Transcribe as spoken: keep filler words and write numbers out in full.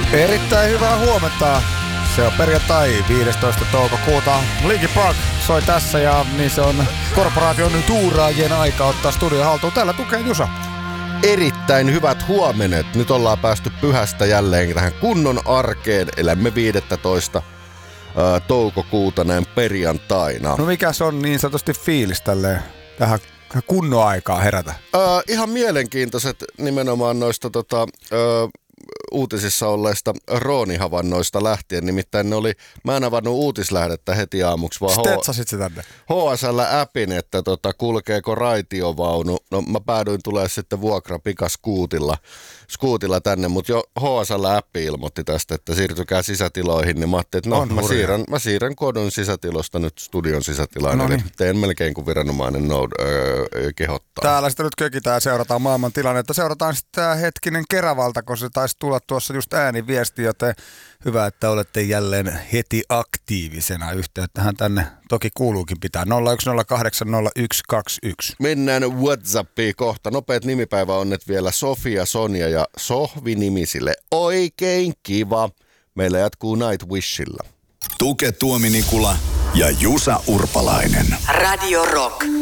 Erittäin hyvää huomenta. Se on perjantai viidestoista toukokuuta. Linkin Park soi tässä ja niin se on korporaation tuuraajien aika ottaa studio haltuun. Täällä tukee Jusa. Erittäin hyvät huomenet. Nyt ollaan päästy pyhästä jälleen tähän kunnon arkeen. Elämme viidestoista toukokuuta näin perjantaina. No mikäs on niin sanotusti fiilis tälleen tähän kunnon aikaa herätä? Öö, ihan mielenkiintoiset nimenomaan noista tota, öö, uutisissa olleista Rooni-havainnoista lähtien. Nimittäin ne oli, mä en avannut uutislähdettä heti aamuksi, vaan Stetsasit se tänne? H S L-appin, että tota, kulkeeko raitiovaunu. No mä päädyin tulee sitten vuokra pikaskuutilla skuutilla tänne, mutta jo H S L-appi ilmoitti tästä, että siirtykää sisätiloihin, niin mä ajattelin, että no mä siirrän, mä siirrän kodon sisätilosta nyt studion sisätilaan, no niin. Eli teen melkein kuin viranomainen no, öö, kehottaa. Täällä sitten nyt kökitään ja seurataan maailman tilannetta. Seurataan sitten hetkinen Keravalta, kun se taisi tulla tuossa just ääniviesti, joten hyvä, että olette jälleen heti aktiivisena. Yhteyttähän tänne toki kuuluukin pitää nolla yksi nolla kahdeksan nolla yksi kaksi yksi. Mennään WhatsAppiin kohta. Nopeat nimipäiväonnet vielä Sofia, Sonja ja Sohvi-nimisille. Oikein kiva. Meillä jatkuu Nightwishilla. Tuke Tuominikula ja Jusa Urpalainen. Radio Rock.